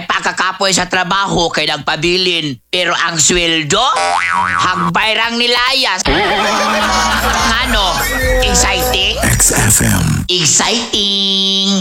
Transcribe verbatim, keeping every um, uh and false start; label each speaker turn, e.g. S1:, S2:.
S1: May pakakapoy sa trabaho kay nagpabilin. Pero ang sweldo, hagbayrang nilayas. Ano? Exciting?
S2: X F M.
S1: Exciting!